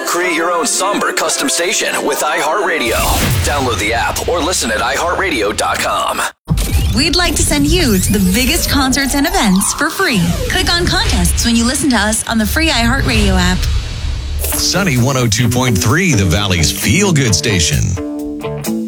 Create your own somber custom station with iHeartRadio. Download the app or listen at iHeartRadio.com. We'd like to send you to the biggest concerts and events for free. Click on contests when you listen to us on the free iHeartRadio app. Sunny 102.3, the Valley's feel-good station.